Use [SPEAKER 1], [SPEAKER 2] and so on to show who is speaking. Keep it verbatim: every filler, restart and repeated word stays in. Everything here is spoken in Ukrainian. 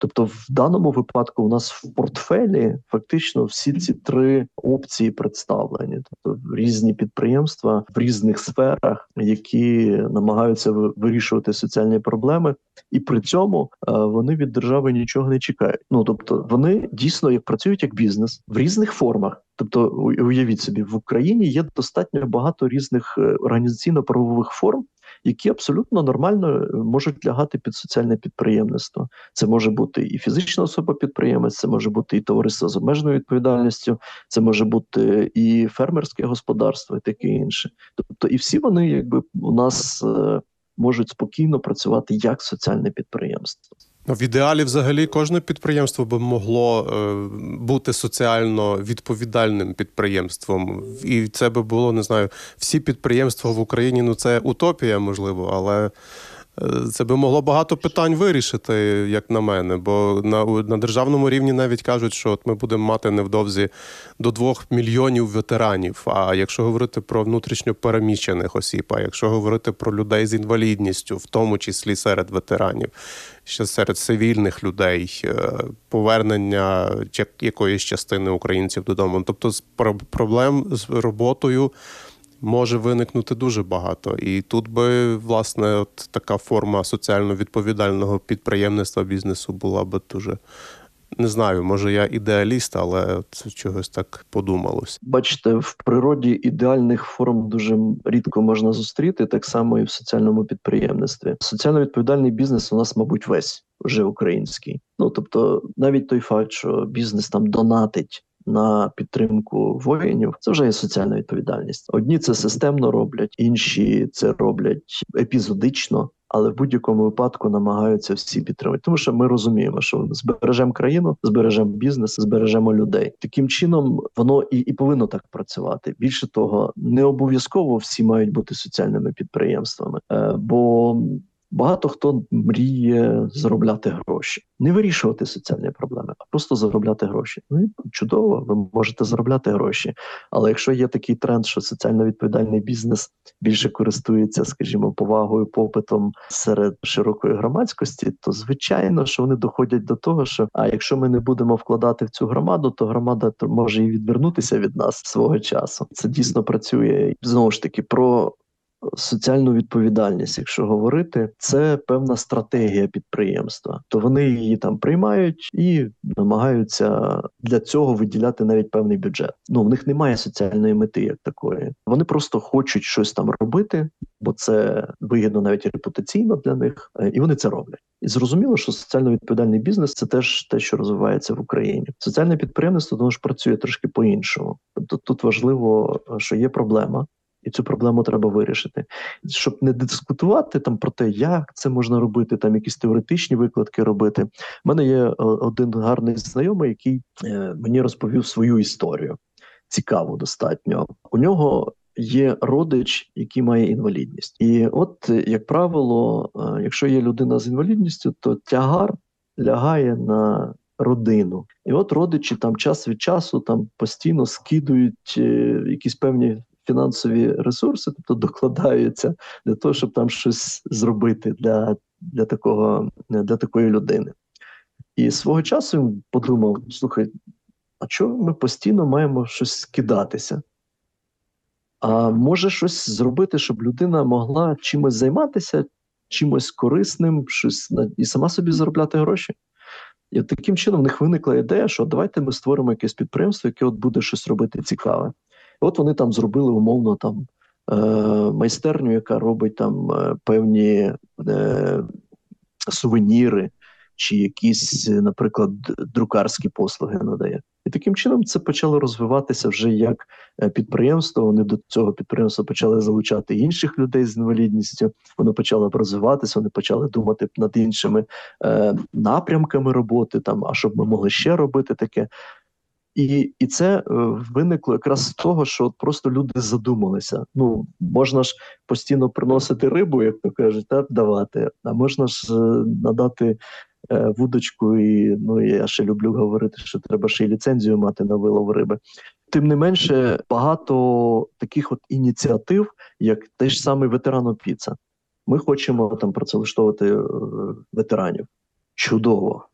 [SPEAKER 1] Тобто в даному випадку у нас в портфелі фактично всі ці три опції представлені. Тобто різні підприємства в різних сферах, які намагаються вирішувати соціальні проблеми, і при цьому е, вони від держави нічого не чекають. Ну, тобто вони дійсно як працюють як бізнес в різних формах. Тобто, уявіть собі, в Україні є достатньо багато різних організаційно-правових форм, які абсолютно нормально можуть лягати під соціальне підприємництво. Це може бути і фізична особа-підприємець, це може бути і товариство з обмеженою відповідальністю, це може бути і фермерське господарство, і таке інше. Тобто, і всі вони, якби, у нас е, можуть спокійно працювати як соціальне підприємство.
[SPEAKER 2] В ідеалі взагалі кожне підприємство би могло е, бути соціально відповідальним підприємством. І це би було, не знаю, всі підприємства в Україні, ну це утопія, можливо, але це би могло багато питань вирішити, як на мене. Бо на, на державному рівні навіть кажуть, що от ми будемо мати невдовзі до двох мільйонів ветеранів. А якщо говорити про внутрішньо переміщених осіб, а якщо говорити про людей з інвалідністю, в тому числі серед ветеранів, ще серед цивільних людей, повернення якоїсь частини українців додому. Тобто проблем з роботою може виникнути дуже багато. І тут би, власне, от така форма соціально відповідального підприємництва, бізнесу була би дуже, не знаю, може я ідеаліст, але от чогось так подумалось.
[SPEAKER 1] Бачите, в природі ідеальних форм дуже рідко можна зустріти, так само і в соціальному підприємництві. Соціально відповідальний бізнес у нас, мабуть, весь вже український. Ну, тобто, навіть той факт, що бізнес там донатить на підтримку воїнів, це вже є соціальна відповідальність. Одні це системно роблять, інші це роблять епізодично, але в будь-якому випадку намагаються всі підтримати. Тому що ми розуміємо, що збережемо країну, збережемо бізнес, збережемо людей. Таким чином воно і, і повинно так працювати. Більше того, не обов'язково всі мають бути соціальними підприємствами, е, бо багато хто мріє заробляти гроші. Не вирішувати соціальні проблеми, а просто заробляти гроші. Ну, чудово, ви можете заробляти гроші. Але якщо є такий тренд, що соціально відповідальний бізнес більше користується, скажімо, повагою, попитом серед широкої громадськості, то звичайно, що вони доходять до того, що а якщо ми не будемо вкладати в цю громаду, то громада може і відвернутися від нас свого часу. Це дійсно працює. Знову ж таки, про соціальну відповідальність, якщо говорити, це певна стратегія підприємства. То вони її там приймають і намагаються для цього виділяти навіть певний бюджет. Ну, в них немає соціальної мети як такої. Вони просто хочуть щось там робити, бо це вигідно навіть репутаційно для них, і вони це роблять. І зрозуміло, що соціально відповідальний бізнес – це теж те, що розвивається в Україні. Соціальне підприємництво, воно ж працює трошки по-іншому. Тобто тут важливо, що є проблема, і цю проблему треба вирішити. Щоб не дискутувати там про те, як це можна робити, там якісь теоретичні викладки робити. У мене є один гарний знайомий, який е, мені розповів свою історію. Цікаво достатньо. У нього є родич, який має інвалідність. І от, як правило, е, якщо є людина з інвалідністю, то тягар лягає на родину. І от родичі там час від часу там постійно скидують е, якісь певні фінансові ресурси, тобто докладаються для того, щоб там щось зробити для, для, такого, для такої людини. І свого часу він подумав, слухай, а чого ми постійно маємо щось скидатися? А може щось зробити, щоб людина могла чимось займатися, чимось корисним, щось і сама собі заробляти гроші? І от таким чином в них виникла ідея, що давайте ми створимо якесь підприємство, яке от буде щось робити цікаве. От вони там зробили умовно там е, майстерню, яка робить там е, певні е, сувеніри чи якісь, наприклад, друкарські послуги надає. І таким чином це почало розвиватися вже як підприємство. Вони до цього підприємства почали залучати інших людей з інвалідністю. Воно почало розвиватися, вони почали думати над іншими е, напрямками роботи, там, а щоб ми могли ще робити таке. І, і це е, виникло якраз з того, що просто люди задумалися. Ну, можна ж постійно приносити рибу, як то кажуть, так, давати, а можна ж е, надати е, вудочку, і, ну, я ще люблю говорити, що треба ще й ліцензію мати на вилов риби. Тим не менше, багато таких от ініціатив, як той ж самий ветеранопіца. Ми хочемо там працевлаштовувати е, ветеранів. Чудово.